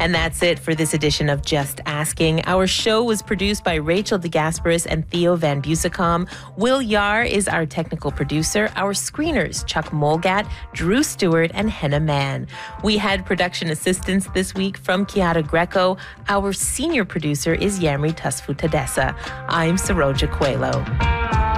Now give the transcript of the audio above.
And that's it for this edition of Just Asking. Our show was produced by Rachel DeGasperis and Theo Van Bussicom. Will Yar is our technical producer. Our screeners, Chuck Molgat, Drew Stewart, and Henna Mann. We had production assistance this week from Kiara Greco. Our senior producer is Yamri Tusfu Tadessa. I'm Saroja Coelho.